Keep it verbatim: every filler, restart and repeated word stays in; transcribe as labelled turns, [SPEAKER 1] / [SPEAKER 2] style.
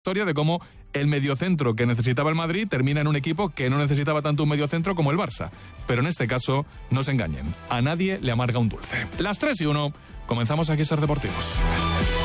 [SPEAKER 1] historia de cómo el mediocentro que necesitaba el Madrid termina en un equipo que no necesitaba tanto un mediocentro como el Barça. Pero en este caso, no se engañen, a nadie le amarga un dulce. Las tres y uno, comenzamos aquí a Ser Deportivos.